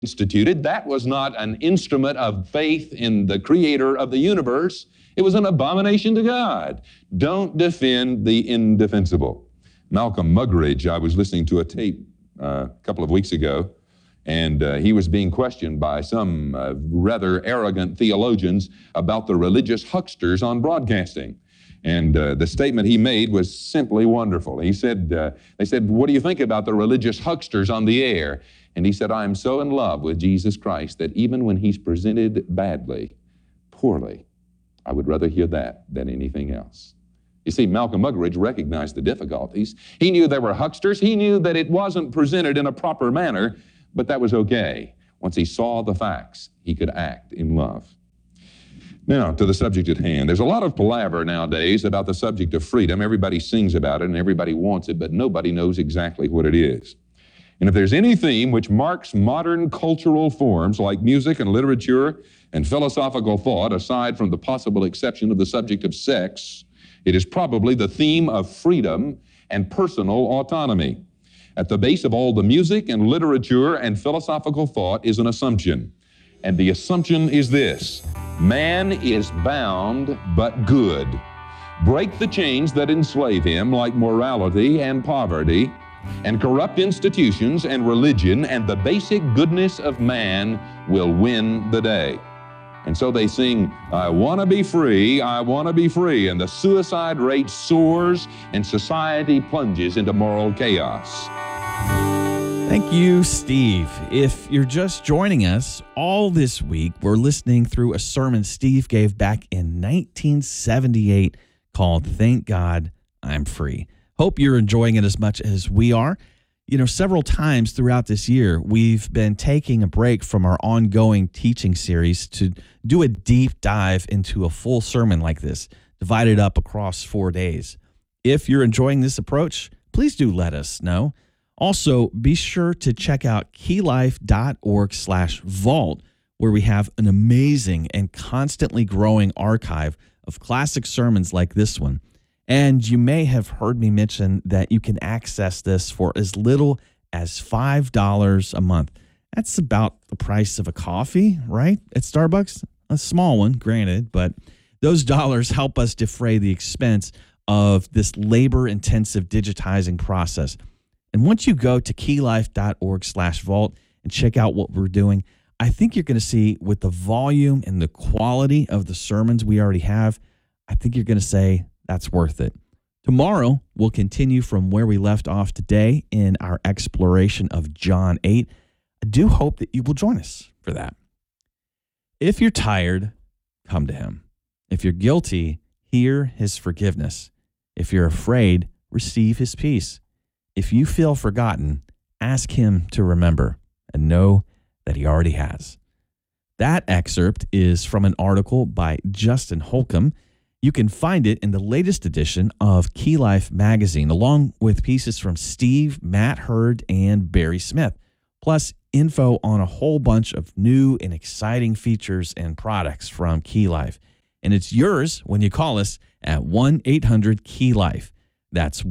instituted. That was not an instrument of faith in the creator of the universe. It was an abomination to God. Don't defend the indefensible. Malcolm Muggeridge, I was listening to a tape a couple of weeks ago, and he was being questioned by some rather arrogant theologians about the religious hucksters on broadcasting. And the statement he made was simply wonderful. He said, they said, "What do you think about the religious hucksters on the air?" And he said, "I am so in love with Jesus Christ that even when he's presented badly, poorly, I would rather hear that than anything else." You see, Malcolm Muggeridge recognized the difficulties. He knew there were hucksters. He knew that it wasn't presented in a proper manner, but that was okay. Once he saw the facts, he could act in love. Now, to the subject at hand. There's a lot of palaver nowadays about the subject of freedom. Everybody sings about it and everybody wants it, but nobody knows exactly what it is. And if there's any theme which marks modern cultural forms like music and literature and philosophical thought, aside from the possible exception of the subject of sex, it is probably the theme of freedom and personal autonomy. At the base of all the music and literature and philosophical thought is an assumption. And the assumption is this: man is bound but good. Break the chains that enslave him, like morality and poverty, and corrupt institutions and religion, and the basic goodness of man will win the day. And so they sing, "I want to be free, I want to be free," and the suicide rate soars and society plunges into moral chaos. Thank you, Steve. If you're just joining us, all this week we're listening through a sermon Steve gave back in 1978 called "Thank God I'm Free." Hope you're enjoying it as much as we are. You know, several times throughout this year, we've been taking a break from our ongoing teaching series to do a deep dive into a full sermon like this, divided up across 4 days. If you're enjoying this approach, please do let us know. Also, be sure to check out keylife.org/vault, where we have an amazing and constantly growing archive of classic sermons like this one. And you may have heard me mention that you can access this for as little as $5 a month. That's about the price of a coffee, right, at Starbucks? A small one, granted, but those dollars help us defray the expense of this labor-intensive digitizing process. And once you go to keylife.org/vault and check out what we're doing, I think you're going to see, with the volume and the quality of the sermons we already have, I think you're going to say that's worth it. Tomorrow, we'll continue from where we left off today in our exploration of John 8. I do hope that you will join us for that. If you're tired, come to him. If you're guilty, hear his forgiveness. If you're afraid, receive his peace. If you feel forgotten, ask him to remember and know that he already has. That excerpt is from an article by Justin Holcomb. You can find it in the latest edition of Key Life magazine, along with pieces from Steve, Matt Hurd, and Barry Smith, plus info on a whole bunch of new and exciting features and products from Key Life. And it's yours when you call us at 1-800-KEY-LIFE. That's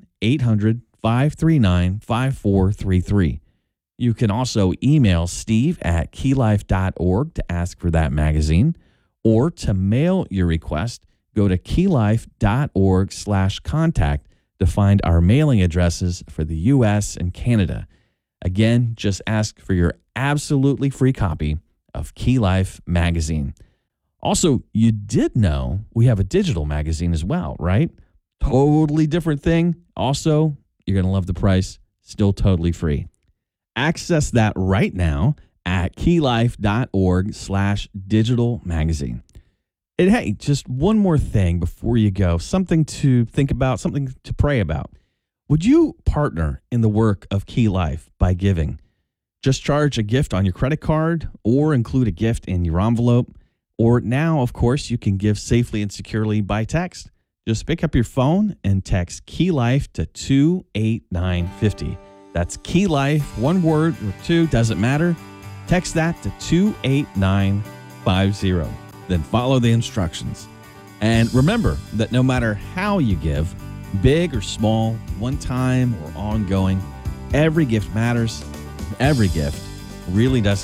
1-800-539-5433. You can also email Steve at keylife.org to ask for that magazine, or to mail your request, go to keylife.org/contact to find our mailing addresses for the U.S. and Canada. Again, just ask for your absolutely free copy of Key Life magazine. Also, you did know we have a digital magazine as well, right? Totally different thing. Also, you're going to love the price. Still totally free. Access that right now at keylife.org/digital magazine. And hey, just one more thing before you go, something to think about, something to pray about. Would you partner in the work of Key Life by giving? Just charge a gift on your credit card or include a gift in your envelope. Or now, of course, you can give safely and securely by text. Just pick up your phone and text Key Life to 28950. That's Key Life, one word or two, doesn't matter. Text that to 28950. Then follow the instructions. And remember that no matter how you give, big or small, one time or ongoing, every gift matters. Every gift really does